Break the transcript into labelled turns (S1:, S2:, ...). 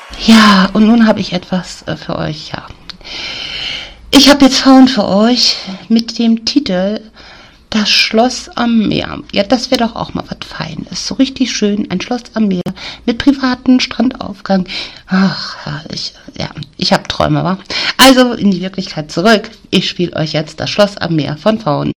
S1: Ja, und nun habe ich etwas für euch, ja. Ich habe jetzt Faun für euch mit dem Titel Das Schloss am Meer. Ja, das wäre doch auch mal was Feines. So richtig schön, ein Schloss am Meer mit privatem Strandaufgang. Ach, herrlich. Ja, ich habe Träume, wa? Also in die Wirklichkeit zurück. Ich spiele euch jetzt Das Schloss am Meer von Faun.